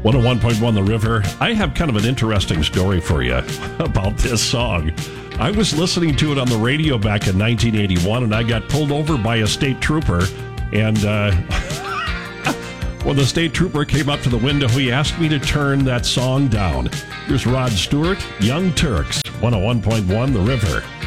101.1 The River. I have kind of an interesting story for you about this song. I was listening to it on the radio back in 1981, and I got pulled over by a state trooper. And when the state trooper came up to the window, he asked me to turn that song down. Here's Rod Stewart, Young Turks, 101.1 The River.